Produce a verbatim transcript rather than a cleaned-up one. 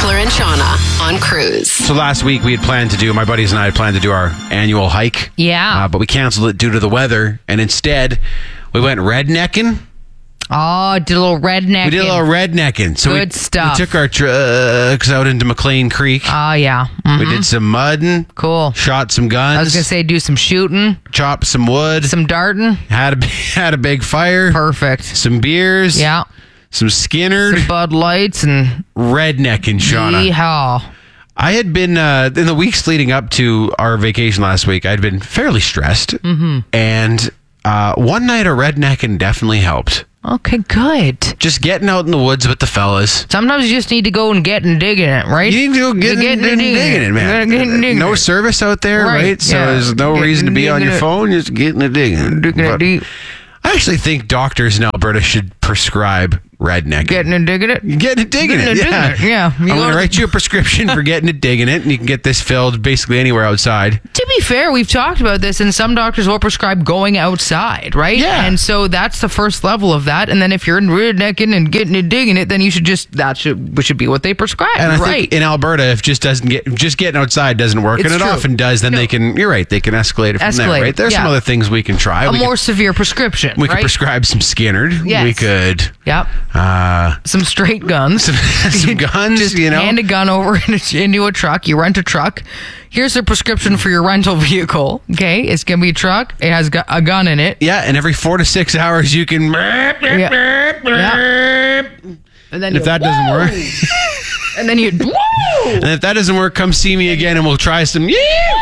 Beckler and Shauna on Cruise. So last week we had planned to do, my buddies and I had planned to do our annual hike. Yeah. Uh, but we canceled it due to the weather. And instead, we went rednecking. Oh, did a little redneck. We did a little rednecking. So Good we, stuff. We took our trucks out into McLean Creek. Oh, yeah. Mhm. We did some mudding. Cool. Shot some guns. I was going to say do some shooting. Chopped some wood. Some darting. Had a, had a big fire. Perfect. Some beers. Yeah. Some Skinner. Some Bud Lights and... Rednecking, Shauna. Yeehaw. I had been, uh, in the weeks leading up to our vacation last week, I'd been fairly stressed. Mm-hmm. And uh, one night of rednecking definitely helped. Okay, good. Just getting out in the woods with the fellas. Sometimes you just need to go and get and digging it, right? You need to go get Get and and digging, digging it, it. man. Get and digging No it. service out there, right? Right, So yeah. there's no Get reason to and be on digging your it. phone. Just getting it digging. Digging it But deep. I actually think doctors in Alberta should prescribe rednecking. Getting and digging it? Getting it digging Getting it, and yeah. digging it, yeah. I'm You going to are- write you a prescription for getting it digging it, and you can get this filled basically anywhere outside. To be fair, we've talked about this, and some doctors will prescribe going outside, right? Yeah. And so that's the first level of that. And then if you're in rednecking and getting it, digging it, then you should just, that should should be what they prescribe, And I right? think in Alberta, if just doesn't get just getting outside doesn't work, It's and it true. often does, then No. they can. You're right. They can escalate it from there, Escalate right? it, There's some yeah. other things we can try. a we more could, severe prescription, we could right? prescribe some Skinner. Yes. We could. Yep. Uh, Some straight guns. some, some guns. Just you know. hand a gun over into a truck. You rent a truck. Here's a prescription for your rental vehicle. Okay, it's gonna be a truck. It has gu- a gun in it. Yeah, and every four to six hours you can. Yeah. And then And if you, that doesn't work, and then you, whoa! and if that doesn't work, come see me again, and we'll try some. Yeah.